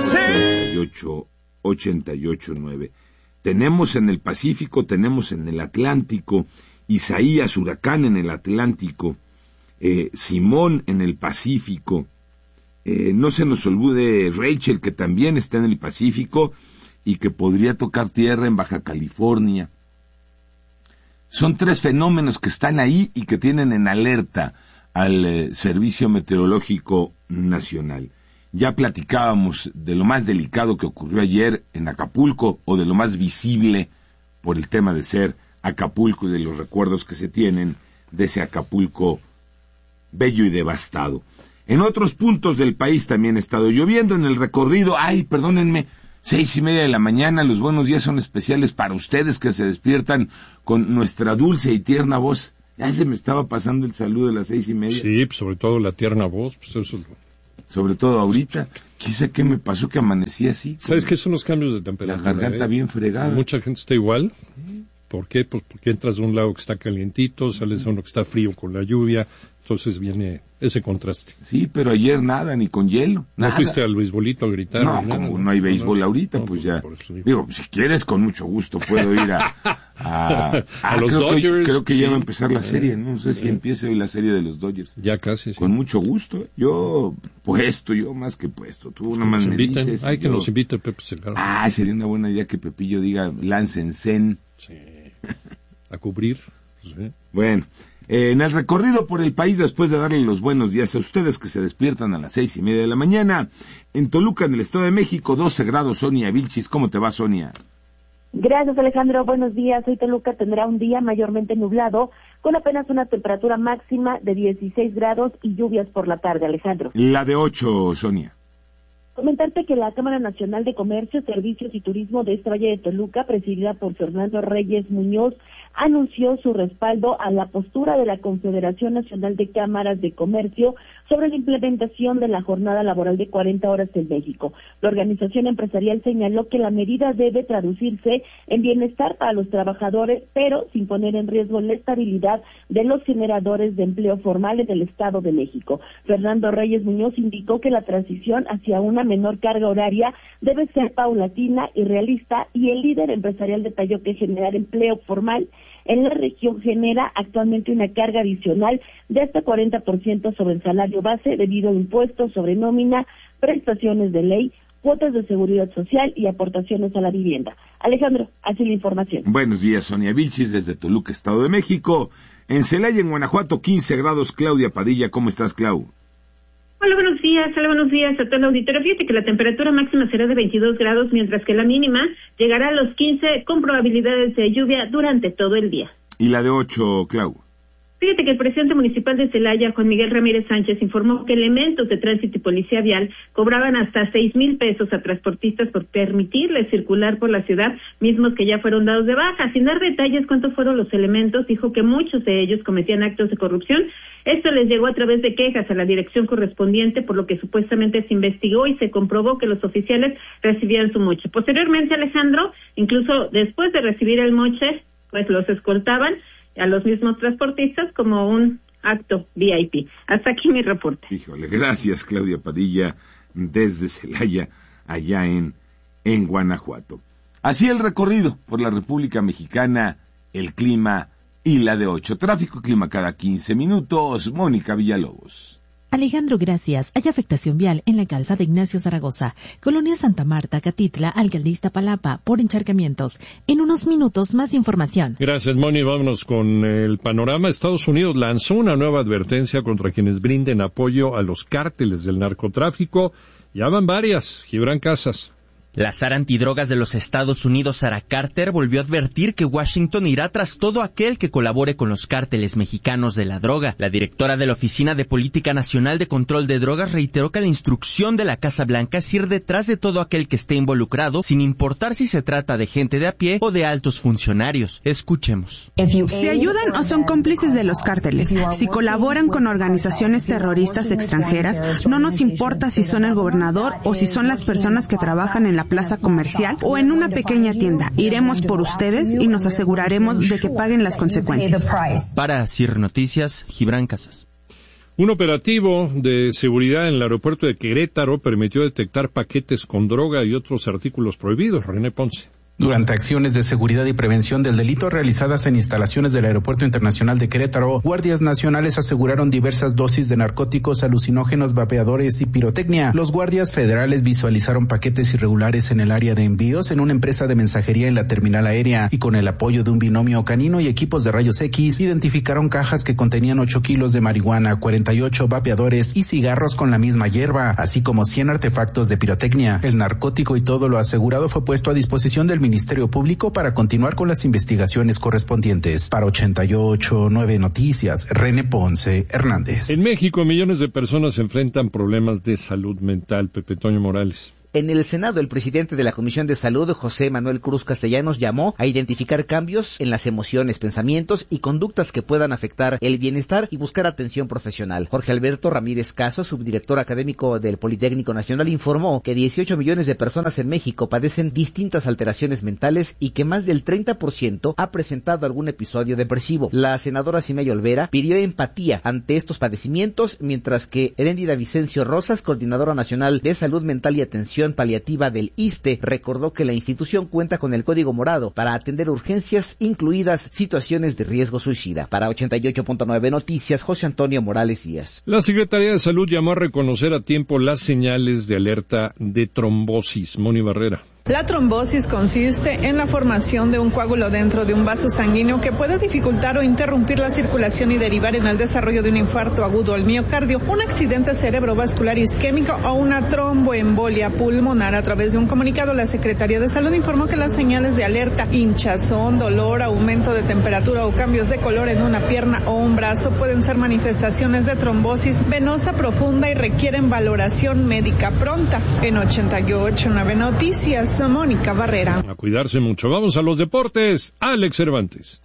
88.9. Tenemos en el Pacífico, tenemos en el Atlántico, Isaías, huracán en el Atlántico, Simón en el Pacífico, no se nos olvide Rachel, que también está en el Pacífico y que podría tocar tierra en Baja California. Son 3 fenómenos que están ahí y que tienen en alerta al Servicio Meteorológico Nacional. Ya platicábamos de lo más delicado que ocurrió ayer en Acapulco, o de lo más visible por el tema de ser Acapulco y de los recuerdos que se tienen de ese Acapulco bello y devastado. En otros puntos del país también ha estado lloviendo. En el recorrido, perdónenme, 6:30 a.m, los buenos días son especiales para ustedes que se despiertan con nuestra dulce y tierna voz. Ya se me estaba pasando el saludo de las 6:30. Sí, pues sobre todo la tierna voz, pues eso es lo... Sobre todo ahorita, quizá qué me pasó que amanecí así. ¿Sabes qué son los cambios de temperatura? La garganta bien fregada. Mucha gente está igual. ¿Por qué? Pues porque entras de un lado que está calientito, sales de uno que está frío con la lluvia, entonces viene ese contraste. Sí, pero ayer nada, ni con hielo, nada. ¿No fuiste al beisbolito a gritar? No, como no hay béisbol ahorita, pues ya. Digo, si quieres, con mucho gusto puedo ir a los Dodgers. Creo que ya va a empezar la serie, no sé si empiece hoy la serie de los Dodgers. Ya casi, sí. Con mucho gusto. Yo más que puesto. Tú nomás me dices. Hay que nos invite Pepe Segarra. Sería una buena idea que Pepillo diga, lancen zen. Sí. A cubrir. Sí. Bueno, en el recorrido por el país, después de darle los buenos días a ustedes que se despiertan a las 6:30 a.m, en Toluca, en el Estado de México, 12 grados, Sonia Vilchis. ¿Cómo te va, Sonia? Gracias, Alejandro. Buenos días. Hoy Toluca tendrá un día mayormente nublado, con apenas una temperatura máxima de 16 grados y lluvias por la tarde, Alejandro. La de 8, Sonia. Comentarte que la Cámara Nacional de Comercio, Servicios y Turismo de este Valle de Toluca, presidida por Fernando Reyes Muñoz, anunció su respaldo a la postura de la Confederación Nacional de Cámaras de Comercio sobre la implementación de la jornada laboral de 40 horas en México. La organización empresarial señaló que la medida debe traducirse en bienestar para los trabajadores, pero sin poner en riesgo la estabilidad de los generadores de empleo formal en el Estado de México. Fernando Reyes Muñoz indicó que la transición hacia una menor carga horaria debe ser paulatina y realista, y el líder empresarial detalló que generar empleo formal en la región genera actualmente una carga adicional de hasta 40% sobre el salario base debido a impuestos sobre nómina, prestaciones de ley, cuotas de seguridad social y aportaciones a la vivienda. Alejandro, así la información. Buenos días, Sonia Vilchis, desde Toluca, Estado de México. En Celaya, en Guanajuato, 15 grados, Claudia Padilla. ¿Cómo estás, Clau? Hola, buenos días a todo el auditorio. Fíjate que la temperatura máxima será de 22 grados, mientras que la mínima llegará a los 15, con probabilidades de lluvia durante todo el día. ¿Y la de 8, Clau? Fíjate que el presidente municipal de Celaya, Juan Miguel Ramírez Sánchez, informó que elementos de tránsito y policía vial cobraban hasta 6,000 pesos a transportistas por permitirles circular por la ciudad, mismos que ya fueron dados de baja. Sin dar detalles cuántos fueron los elementos, dijo que muchos de ellos cometían actos de corrupción. Esto les llegó a través de quejas a la dirección correspondiente, por lo que supuestamente se investigó y se comprobó que los oficiales recibían su moche. Posteriormente, Alejandro, incluso después de recibir el moche, pues los escoltaban a los mismos transportistas como un acto VIP. Hasta aquí mi reporte. Híjole, gracias, Claudia Padilla, desde Celaya, allá en Guanajuato. Así el recorrido por la República Mexicana, el clima y la de 8. Tráfico y clima cada 15 minutos. Mónica Villalobos. Alejandro, gracias. Hay afectación vial en la calzada Ignacio Zaragoza, Colonia Santa Marta, Catitla, Alcaldía Iztapalapa, por encharcamientos. En unos minutos, más información. Gracias, Moni. Vámonos con el panorama. Estados Unidos lanzó una nueva advertencia contra quienes brinden apoyo a los cárteles del narcotráfico. Ya van varias. Gibran Casas. La SAR antidrogas de los Estados Unidos, Sarah Carter, volvió a advertir que Washington irá tras todo aquel que colabore con los cárteles mexicanos de la droga. La directora de la Oficina de Política Nacional de Control de Drogas reiteró que la instrucción de la Casa Blanca es ir detrás de todo aquel que esté involucrado, sin importar si se trata de gente de a pie o de altos funcionarios. Escuchemos. Si ayudan o son cómplices de los cárteles, si colaboran con organizaciones terroristas extranjeras, no nos importa si son el gobernador o si son las personas que trabajan en la plaza comercial o en una pequeña tienda. Iremos por ustedes y nos aseguraremos de que paguen las consecuencias. Para CIR Noticias, Gibran Casas. Un operativo de seguridad en el aeropuerto de Querétaro permitió detectar paquetes con droga y otros artículos prohibidos. René Ponce. Durante acciones de seguridad y prevención del delito realizadas en instalaciones del Aeropuerto Internacional de Querétaro, guardias nacionales aseguraron diversas dosis de narcóticos, alucinógenos, vapeadores y pirotecnia. Los guardias federales visualizaron paquetes irregulares en el área de envíos en una empresa de mensajería en la terminal aérea y con el apoyo de un binomio canino y equipos de rayos X, identificaron cajas que contenían 8 kilos de marihuana, 48 vapeadores y cigarros con la misma hierba, así como 100 artefactos de pirotecnia. El narcótico y todo lo asegurado fue puesto a disposición del Ministerio Público para continuar con las investigaciones correspondientes. Para 88.9 Noticias, René Ponce Hernández. En México, millones de personas enfrentan problemas de salud mental. Pepe Toño Morales. En el Senado, el presidente de la Comisión de Salud, José Manuel Cruz Castellanos, llamó a identificar cambios en las emociones, pensamientos y conductas que puedan afectar el bienestar y buscar atención profesional. Jorge Alberto Ramírez Caso, subdirector académico del Politécnico Nacional, informó que 18 millones de personas en México padecen distintas alteraciones mentales y que más del 30% ha presentado algún episodio depresivo. La senadora Simay Olvera pidió empatía ante estos padecimientos, mientras que Heréndida Vicencio Rosas, coordinadora nacional de salud mental y atención paliativa del ISSSTE, recordó que la institución cuenta con el Código Morado para atender urgencias, incluidas situaciones de riesgo suicida. Para 88.9 Noticias, José Antonio Morales Díaz. La Secretaría de Salud llamó a reconocer a tiempo las señales de alerta de trombosis. Moni Barrera. La trombosis consiste en la formación de un coágulo dentro de un vaso sanguíneo que puede dificultar o interrumpir la circulación y derivar en el desarrollo de un infarto agudo al miocardio, un accidente cerebrovascular isquémico o una tromboembolia pulmonar. A través de un comunicado, la Secretaría de Salud informó que las señales de alerta, hinchazón, dolor, aumento de temperatura o cambios de color en una pierna o un brazo pueden ser manifestaciones de trombosis venosa profunda y requieren valoración médica pronta. En 88.9 Noticias, Mónica Barrera. A cuidarse mucho. Vamos a los deportes. Alex Cervantes.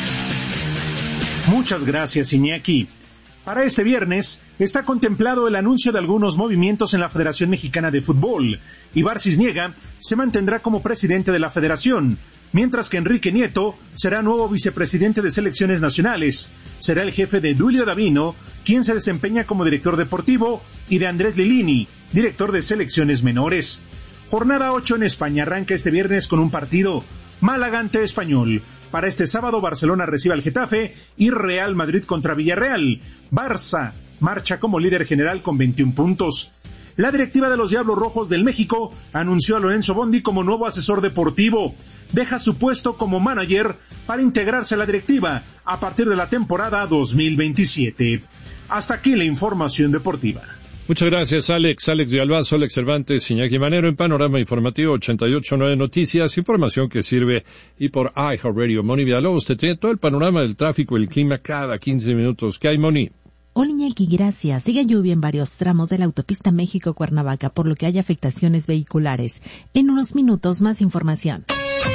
Muchas gracias, Iñaki. Para este viernes está contemplado el anuncio de algunos movimientos en la Federación Mexicana de Fútbol. Ibar Cisniega se mantendrá como presidente de la federación, mientras que Enrique Nieto será nuevo vicepresidente de selecciones nacionales. Será el jefe de Duilio Davino, quien se desempeña como director deportivo, y de Andrés Lilini, director de selecciones menores. Jornada 8 en España arranca este viernes con un partido. Málaga ante Español. Para este sábado, Barcelona recibe al Getafe y Real Madrid contra Villarreal. Barça marcha como líder general con 21 puntos. La directiva de los Diablos Rojos del México anunció a Lorenzo Bondi como nuevo asesor deportivo. Deja su puesto como manager para integrarse a la directiva a partir de la temporada 2027. Hasta aquí la información deportiva. Muchas gracias, Alex de Albazo, Alex Cervantes, Iñaki Manero en Panorama Informativo 88.9 Noticias, información que sirve y por iHeartRadio. Moni Villalobos te tiene todo el panorama del tráfico y el clima cada 15 minutos. ¿Qué hay, Moni? Hola, Iñaki, gracias. Sigue lluvia en varios tramos de la autopista México-Cuernavaca, por lo que hay afectaciones vehiculares. En unos minutos, más información.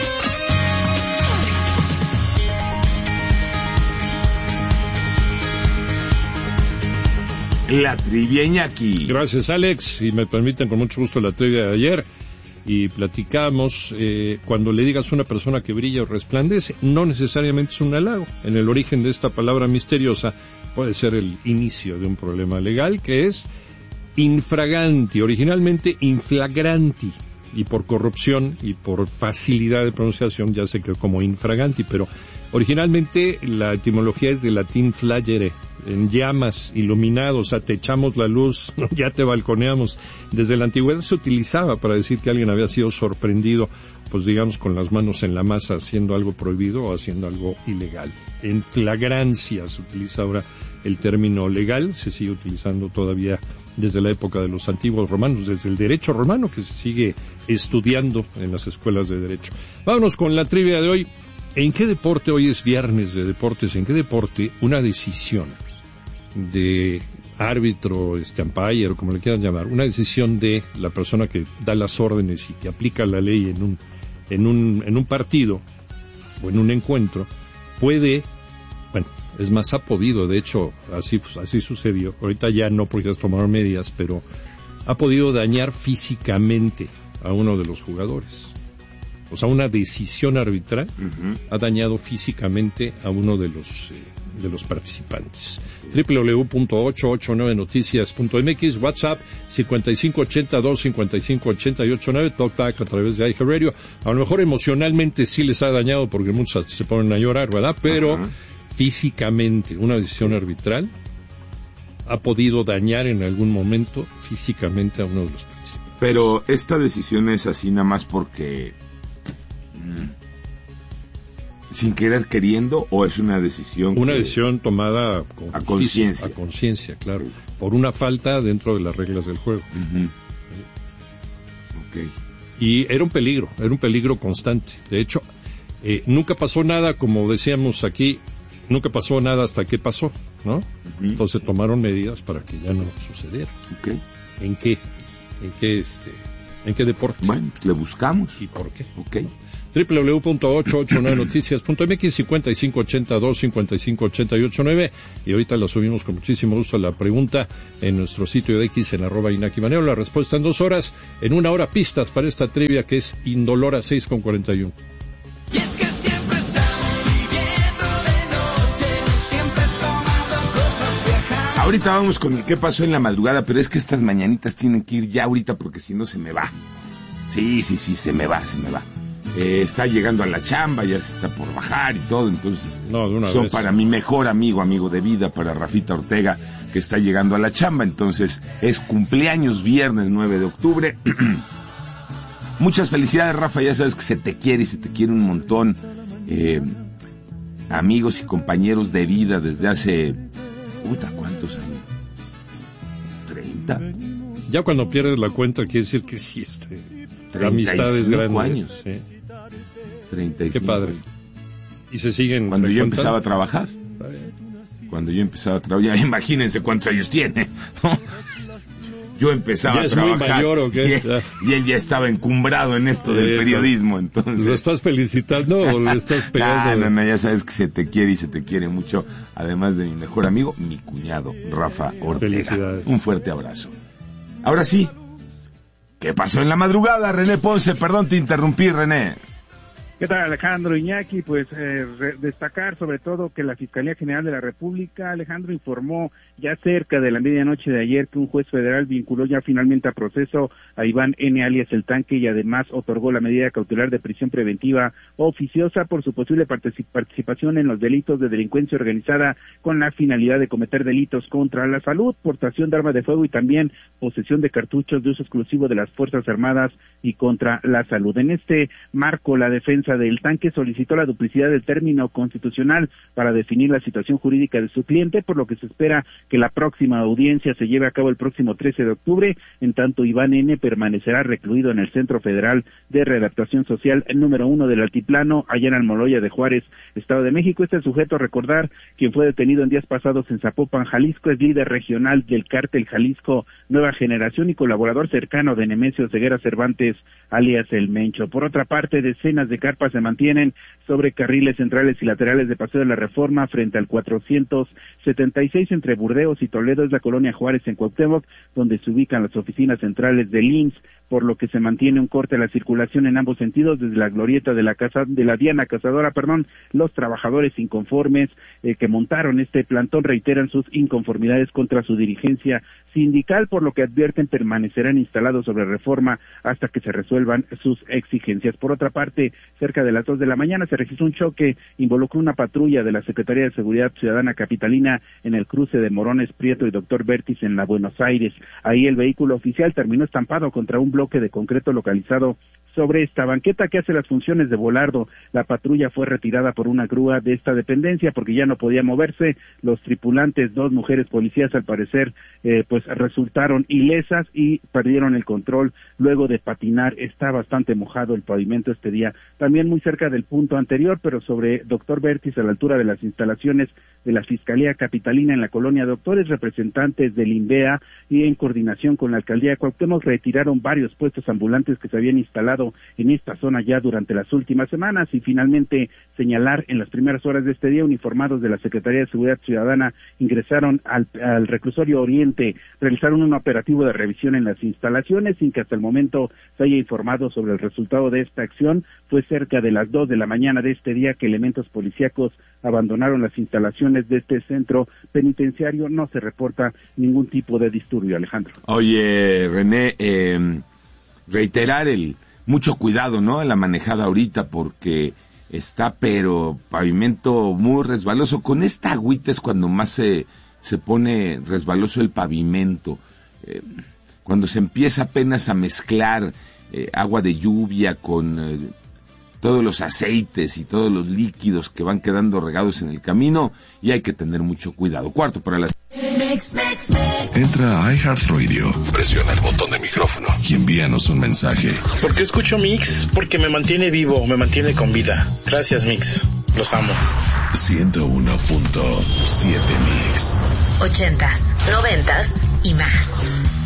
La trivia, Iñaki. Gracias, Alex. Si me permiten, con mucho gusto la trivia de ayer. Y platicamos, cuando le digas a una persona que brilla o resplandece, no necesariamente es un halago. En el origen de esta palabra misteriosa puede ser el inicio de un problema legal, que es infraganti, originalmente inflagranti. Y por corrupción y por facilidad de pronunciación ya se creó como infraganti, pero originalmente la etimología es del latín flagere, en llamas, iluminado, o sea, te echamos la luz, ya te balconeamos. Desde la antigüedad se utilizaba para decir que alguien había sido sorprendido, pues digamos, con las manos en la masa haciendo algo prohibido o haciendo algo ilegal. En flagrancia se utiliza ahora el término legal, se sigue utilizando todavía desde la época de los antiguos romanos, desde el derecho romano que se sigue estudiando en las escuelas de derecho. Vámonos con la trivia de hoy. ¿En qué deporte, hoy es viernes de deportes, en qué deporte una decisión de árbitro, umpire, o como le quieran llamar, una decisión de la persona que da las órdenes y que aplica la ley en un partido o en un encuentro, puede, es más, ha podido, de hecho, así sucedió, ahorita ya no porque has tomado medidas, pero ha podido dañar físicamente a uno de los jugadores. O sea, una decisión arbitral ha dañado físicamente a uno de de los participantes. www.889noticias.mx, WhatsApp 5582-558889, Talkback a través de iHeartRadio. A lo mejor emocionalmente sí les ha dañado porque muchos se ponen a llorar, ¿verdad? Pero físicamente, una decisión arbitral ha podido dañar en algún momento físicamente a uno de los participantes. Pero esta decisión es así nada más porque sin querer queriendo, o es una decisión decisión tomada con a conciencia. A conciencia, claro, por una falta dentro de las reglas del juego. Okay. Y era un peligro constante. De hecho, nunca pasó nada, como decíamos aquí, nunca pasó nada hasta que pasó, ¿no? Entonces tomaron medidas para que ya no sucediera. Okay. ¿En qué deporte? Bueno, pues le buscamos. ¿Y por qué? Okay. www.889noticias.mx, 5582-558889, y ahorita la subimos con muchísimo gusto a la pregunta en nuestro sitio de X en @Iñaki Manero. La respuesta en 2 horas, en 1 hora pistas para esta trivia que es indolora 6:41. Y es que siempre estamos viviendo de noche, siempre tomando cosas viajando. Ahorita vamos con el qué pasó en la madrugada, pero es que estas mañanitas tienen que ir ya ahorita porque si no se me va. Sí, se me va. Está llegando a la chamba, ya se está por bajar y todo, entonces son para mi mejor amigo de vida, para Rafita Ortega, que está llegando a la chamba. Entonces es cumpleaños viernes 9 de octubre. Muchas felicidades, Rafa, ya sabes que se te quiere un montón. Amigos y compañeros de vida desde hace... ¿cuántos años? ¿30? Ya cuando pierdes la cuenta quiere decir que sí, la amistad es grande. Años. Sí. 35. Qué padre. Y se siguen. Cuando yo empezaba a trabajar. Ya imagínense cuántos años tiene, ¿no? Yo empezaba a trabajar. ¿Ya es muy mayor o qué? Y él ya estaba encumbrado en esto del periodismo, entonces. ¿Lo estás felicitando o le estás pegando? No, ya sabes que se te quiere y se te quiere mucho, además de mi mejor amigo, mi cuñado, Rafa Ortega. Felicidades. Un fuerte abrazo. Ahora sí, ¿qué pasó en la madrugada, René Ponce? Perdón, te interrumpí, René. ¿Qué tal, Alejandro, Iñaki? Pues destacar sobre todo que la Fiscalía General de la República, Alejandro, informó ya cerca de la medianoche de ayer que un juez federal vinculó ya finalmente a proceso a Iván N. alias El Tanque y además otorgó la medida cautelar de prisión preventiva oficiosa por su posible participación en los delitos de delincuencia organizada con la finalidad de cometer delitos contra la salud, portación de armas de fuego y también posesión de cartuchos de uso exclusivo de las Fuerzas Armadas y contra la salud. En este marco, la defensa del Tanque solicitó la duplicidad del término constitucional para definir la situación jurídica de su cliente, por lo que se espera que la próxima audiencia se lleve a cabo el próximo 13 de octubre. En tanto, Iván N. permanecerá recluido en el Centro Federal de Readaptación Social número 1 del Altiplano, allá en Almoloya de Juárez, Estado de México. Este sujeto, recordar, quien fue detenido en días pasados en Zapopan, Jalisco, es líder regional del cártel Jalisco Nueva Generación y colaborador cercano de Nemesio Ceguera Cervantes, alias El Mencho. Por otra parte, decenas de carpas se mantienen sobre carriles centrales y laterales de Paseo de la Reforma frente al 476 entre Burdeos y Toledo, es la colonia Juárez en Cuauhtémoc, donde se ubican las oficinas centrales del IMSS, por lo que se mantiene un corte a la circulación en ambos sentidos desde la glorieta de la Diana Cazadora. Los trabajadores inconformes que montaron este plantón reiteran sus inconformidades contra su dirigencia sindical, por lo que advierten permanecerán instalados sobre Reforma hasta que se resuelvan sus exigencias. Por otra parte, cerca de las 2 de la mañana se registró un choque, involucró una patrulla de la Secretaría de Seguridad Ciudadana Capitalina en el cruce de Morones Prieto y Doctor Vértiz en la Buenos Aires. Ahí el vehículo oficial terminó estampado contra un bloque de concreto localizado sobre esta banqueta que hace las funciones de volardo. La patrulla fue retirada por una grúa de esta dependencia porque ya no podía moverse. Los tripulantes, 2 mujeres policías, al parecer, pues resultaron ilesas y perdieron el control luego de patinar. Está bastante mojado el pavimento este día. También muy cerca del punto anterior, pero sobre Doctor Vértiz, a la altura de las instalaciones de la Fiscalía Capitalina en la colonia Doctores, representantes del INVEA y en coordinación con la Alcaldía de Cuauhtémoc retiraron varios puestos ambulantes que se habían instalado registrado en esta zona ya durante las últimas semanas. Y finalmente señalar, en las primeras horas de este día, uniformados de la Secretaría de Seguridad Ciudadana ingresaron al reclusorio Oriente, realizaron un operativo de revisión en las instalaciones sin que hasta el momento se haya informado sobre el resultado de esta acción. Fue cerca de las 2 de la mañana de este día que elementos policíacos abandonaron las instalaciones de este centro penitenciario. No se reporta ningún tipo de disturbio, Alejandro. Oye, René, reiterar mucho cuidado, ¿no?, en la manejada ahorita, porque está, pero pavimento muy resbaloso. Con esta agüita es cuando más se pone resbaloso el pavimento. Cuando se empieza apenas a mezclar agua de lluvia con todos los aceites y todos los líquidos que van quedando regados en el camino, y hay que tener mucho cuidado. 4:45. Entra a iHeartRadio, presiona el botón de micrófono y envíanos un mensaje. ¿Por qué escucho Mix? Porque me mantiene vivo, me mantiene con vida. Gracias, Mix. Los amo. 101.7 Mix. 80s, 90s y más.